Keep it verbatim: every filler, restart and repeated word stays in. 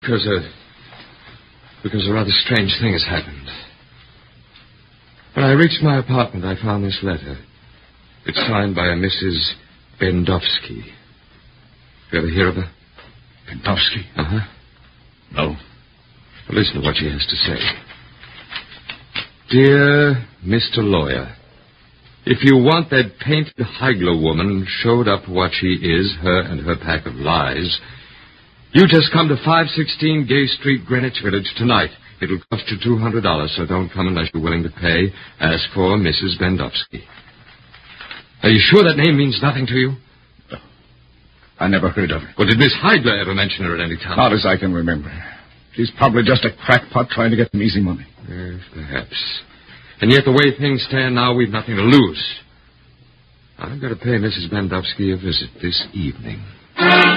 Because a... Because a rather strange thing has happened. When I reached my apartment, I found this letter. It's signed by a Missus Bendowski. You ever hear of her? Bendowski? Uh-huh. No. Well, listen to what she has to say. Dear Mister Lawyer, if you want that painted Heigler woman showed up what she is, her and her pack of lies, you just come to five sixteen Gay Street, Greenwich Village tonight. It'll cost you two hundred dollars, so don't come unless you're willing to pay. Ask for Missus Bendowski. Are you sure that name means nothing to you? No. I never heard of her. Well, did Miss Heigler ever mention her at any time? Not as I can remember. She's probably just a crackpot trying to get some easy money. Yes, perhaps. And yet the way things stand now, we've nothing to lose. I've got to pay Missus Bendowski a visit this evening.